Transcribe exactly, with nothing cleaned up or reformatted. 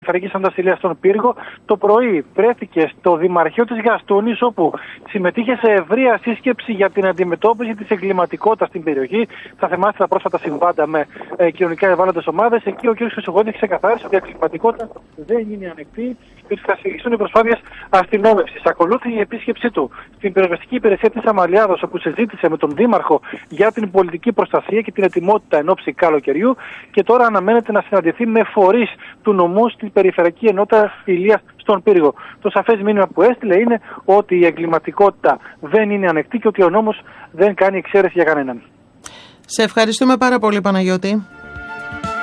Περιφερειακής Ενότητας Ηλίας στον Πύργο. Το πρωί βρέθηκε στο Δημαρχείο της Γαστούνης, όπου συμμετείχε σε ευρεία σύσκεψη για την αντιμετώπιση της εγκληματικότητας στην περιοχή. Θα θυμάστε τα πρόσφατα συμβάντα με ε, κοινωνικά ευάλωτες ομάδες. Εκεί ο κ. Χρυσοχοίδης ξεκαθάρισε ότι η εγκληματικότητα δεν είναι ανεκτή και ότι θα συνεχιστούν οι προσπάθειες αστυνόμευσης. Ακολούθησε η επίσκεψή του στην πυροσβεστική υπηρεσία της Αμαλιάδος, όπου συζήτησε με τον Δήμαρχο για την πολιτική προστασία και την ετοιμότητα εν ώψη καλοκαιριού. Και τώρα αναμένεται να συναντηθεί με φορείς του νομού στην Περιφερειακή Ενότητα Ηλίας στον Πύργο. Το σαφές μήνυμα που έστειλε είναι ότι η εγκληματικότητα δεν είναι ανεκτή και ότι ο νόμος δεν κάνει εξαίρεση για κανέναν. Σε ευχαριστούμε πάρα πολύ, Παναγιώτη.